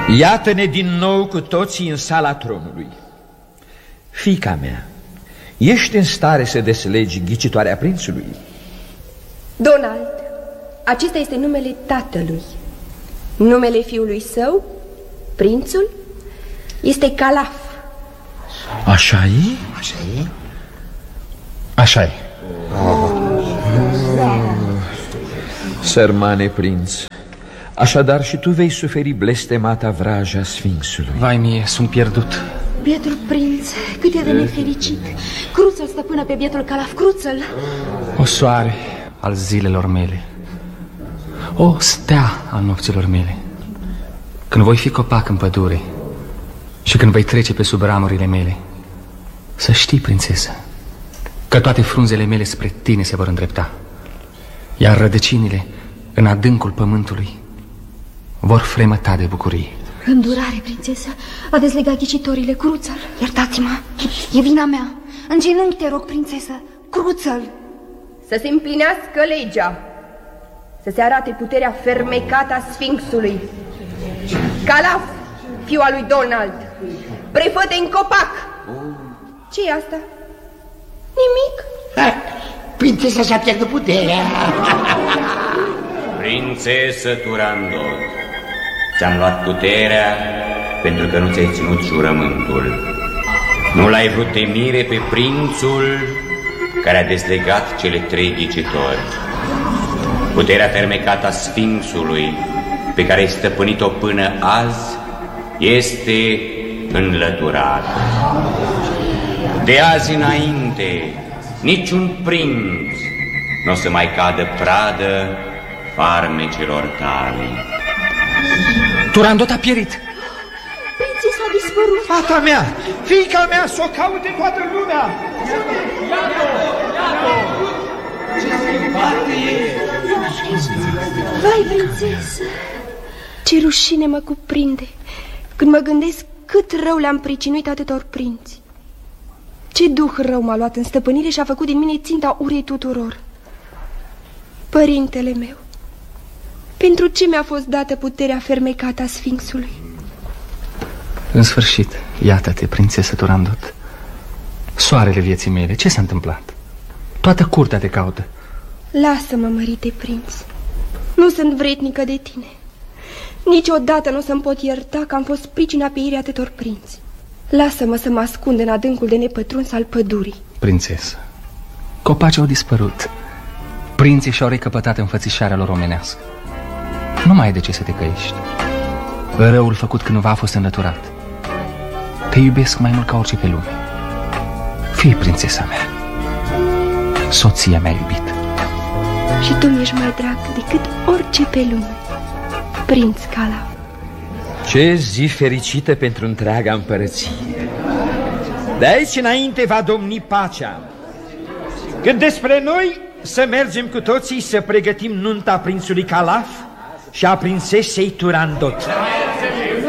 Iată-ne din nou cu toții în sala tronului. Fiica mea, ești în stare să deslegi ghicitoarea prințului? Donald, acesta este numele tatălui. Numele fiului său, prințul, este Calaf. Așa e? Așa e? Așa e. Sărmane prinț, așadar și tu vei suferi blestemata vraja Sfinxului. Vai mie, sunt pierdut. Bietul prinț, cât e de nefericit. Cruță-l, stăpână, pe bietul Calaf, cruță-l. O soare al zilelor mele, o stea al nopților mele. Când voi fi copac în pădure și când voi trece pe sub ramurile mele, să știi, prințesă, că toate frunzele mele spre tine se vor îndrepta, iar rădăcinile în adâncul pământului vor fremăta de bucurie. Îndurare, prințesă, a dezlegat ghicitorile, cruță-l. Iertați-mă, e vina mea. În genunchi te rog, prințesă, cruță-l. Să se împlinească legea, să se arate puterea fermecată a Sfinxului. Calaf, fiul al lui Donald, prefă-te în copac. Ce-i asta? Nimic. Prințesa și-a pierdut puterea. Prințesă Turandot, ți-am luat puterea pentru că nu ți-ai ținut jurământul. Nu l-ai vrut de mire pe prințul care a dezlegat cele 3 ghicitori. Puterea fermecată a Sfinxului, pe care ai stăpânit-o până azi, este înlăturată. De azi înainte, niciun prinț nu o să mai cadă pradă farmecelor tale. Turandot a pierit. Prințesa a dispărut. Fata mea, fiica mea, s-o caute toată lumea. Vai, prințesă, Ce rușine mă cuprinde când mă gândesc cât rău le-am pricinuit atâtor prinți. Ce duh rău m-a luat în stăpânire și a făcut din mine ținta urei tuturor. Părintele meu, pentru ce mi-a fost dată puterea fermecată a Sfinxului? În sfârșit, iată-te, prințesă Turandot. Soarele vieții mele, ce s-a întâmplat? Toată curtea te caută. Lasă-mă, mărite prinț. Nu sunt vretnică de tine. Niciodată nu o să-mi pot ierta că am fost pricina pieirii atâtor prinți. Lasă-mă să mă ascund în adâncul de nepătruns al pădurii. Prințesă, copacii au dispărut. Prinții și-au recăpătat înfățișarea lor omenească. Nu mai ai de ce să te căiești. Răul făcut cândva a fost înlăturat. Te iubesc mai mult ca orice pe lume. Fii prințesa mea, soția mea iubită. Și tu mi-ești mai drag decât orice pe lume, prinț Calaf. Ce zi fericită pentru întreaga împărăție! De aici înainte va domni pacea. Cât despre noi, să mergem cu toții să pregătim nunta prințului Calaf și a prințesei Turandot.